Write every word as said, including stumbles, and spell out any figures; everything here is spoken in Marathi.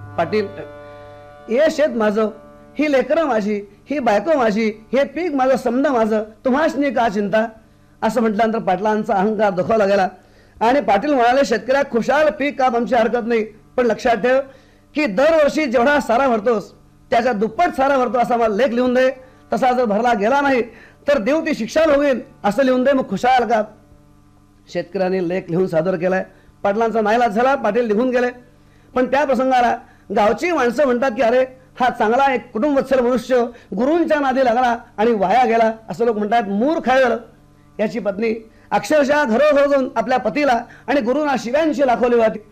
पाटील, हे शेत माझं, ही लेकरं माझी, ही बायको माझी, हे पीक माझं, समजा माझं, तुम्हासनी का चिंता? असं म्हटल्यानंतर पाटलांचा अहंकार दुखावला गेला आणि पाटील म्हणाले, शेतकऱ्या खुशाल पीक काम आमची हरकत नाही, पण लक्षात ठेव की दरवर्षी जेवढा सारा भरतोस त्याच्या दुप्पट सारा भरतो असा मला लेख लिहून दे. तसा जर भरला गेला नाही तर देव ती शिक्षा होईल असं लिहून दे. मग खुशाल का? शेतकऱ्यांनी लेख लिहून सादर केलाय. पाटलांचा नाईलाज झाला, पाटील निघून गेले. पण त्या प्रसंगाला गावची माणसं म्हणतात की अरे हा चांगला एक कुटुंबवत्सल मनुष्य गुरूंच्या नादी लागला आणि वाया गेला असं लोक म्हणतात. मूर्ख आहे. याची पत्नी अक्षरशः घरोघर जाऊन आपल्या पतीला आणि गुरुंना शिव्यांची दाखवली होती.